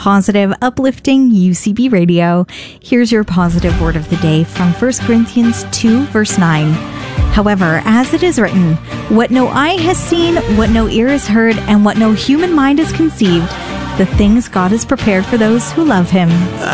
positive, uplifting UCB Radio. Here's your positive word of the day from 1 Corinthians 2, verse 9. However, as it is written, what no eye has seen, what no ear has heard, and what no human mind has conceived, the things God has prepared for those who love him.